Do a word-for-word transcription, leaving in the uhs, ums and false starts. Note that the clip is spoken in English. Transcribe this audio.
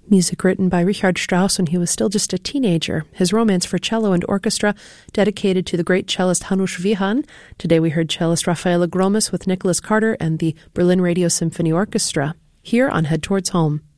Music written by Richard Strauss when he was still just a teenager. His romance for cello and orchestra, dedicated to the great cellist Hanush Vihan. Today we heard cellist Rafaela Gromas with Nicholas Carter and the Berlin Radio Symphony Orchestra, here on Head Towards Home.